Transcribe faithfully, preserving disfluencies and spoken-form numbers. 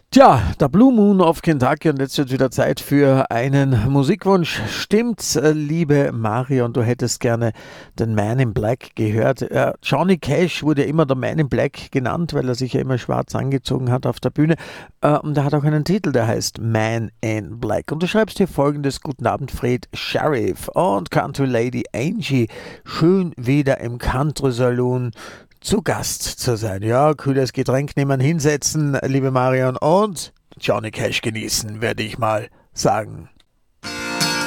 Tja, der Blue Moon of Kentucky und jetzt wird wieder Zeit für einen Musikwunsch. Stimmt's, äh, liebe Marion, du hättest gerne den Man in Black gehört. Äh, Johnny Cash wurde ja immer der Man in Black genannt, weil er sich ja immer schwarz angezogen hat auf der Bühne. Äh, und er hat auch einen Titel, der heißt Man in Black. Und du schreibst hier folgendes: Guten Abend, Fred Sheriff und Country Lady Angie. Schön wieder im Country Saloon zu Gast zu sein. Ja, kühles Getränk nehmen, hinsetzen, liebe Marion, und Johnny Cash genießen, werde ich mal sagen.